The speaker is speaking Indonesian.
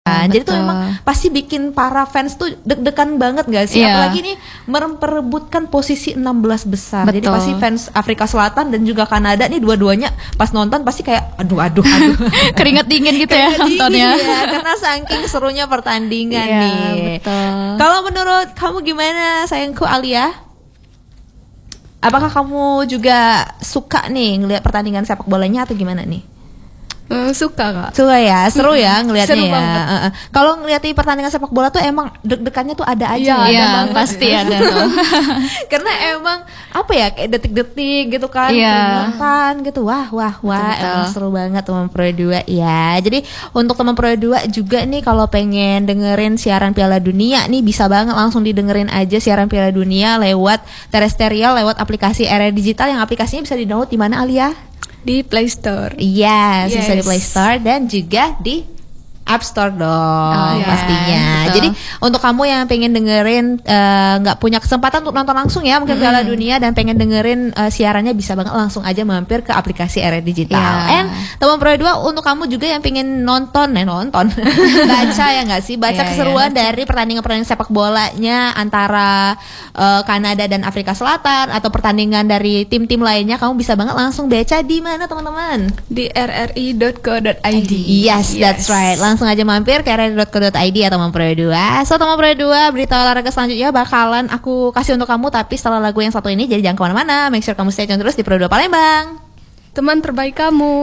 Jadi tuh memang pasti bikin para fans tuh deg-degan banget gak sih? Apalagi nih memperebutkan posisi 16 besar. Jadi pasti fans Afrika Selatan dan juga Kanada nih dua-duanya pas nonton pasti kayak aduh. Keringat dingin gitu ya nontonnya. Ya, karena saking serunya pertandingan nih. Kalau menurut kamu gimana sayangku Alia? Apakah kamu juga suka nih ngelihat pertandingan sepak bolanya atau gimana nih? Suka Kak. Suka ya, seru ya ngelihatnya seru ya. Kalau ngelihat di pertandingan sepak bola tuh emang deg-degannya tuh ada aja. Iya, pasti ada tuh. Karena emang apa ya kayak detik-detik gitu kan, peringatan gitu. Wah, emang seru banget teman Pro 2 ya. Jadi untuk teman Pro 2 juga nih kalau pengen dengerin siaran Piala Dunia nih bisa banget langsung didengerin aja siaran Piala Dunia lewat terestrial, lewat aplikasi RRI Digital yang aplikasinya bisa di-download di mana Alia? Di Play Store. Yes, bisa di Play Store dan juga di App Store dong pastinya. Jadi untuk kamu yang pengen dengerin nggak punya kesempatan untuk nonton langsung ya mungkin Piala Dunia dan pengen dengerin siarannya bisa banget langsung aja mampir ke aplikasi RRI Digital. And teman Pro 2 untuk kamu juga yang pengen nonton baca ya nggak sih baca keseruan dari pertandingan sepak bolanya antara Kanada dan Afrika Selatan atau pertandingan dari tim-tim lainnya kamu bisa banget langsung baca di mana teman-teman? Di rri.co.id. Yes, that's right. Langsung aja mampir ke rri.co.id ya teman Pro 2. So teman Pro 2 berita olahraga selanjutnya bakalan aku kasih untuk kamu tapi setelah lagu yang satu ini jadi jangan kemana-mana. Make sure kamu stay tune terus di Pro 2 Palembang. Teman terbaik kamu.